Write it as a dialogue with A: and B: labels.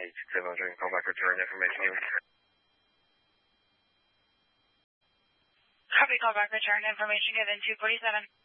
A: 867, call back, return information.
B: Copy, call back, return information given 247.